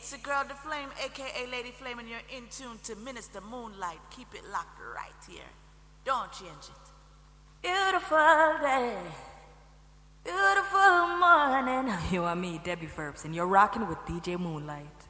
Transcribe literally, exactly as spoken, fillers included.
It's your girl, The Flame, a k a. Lady Flame, and you're in tune to Minister Moonlight. Keep it locked right here. Don't change it. Beautiful day. Beautiful morning. You and me, Debbie Ferbs, and you're rocking with D J Moonlight.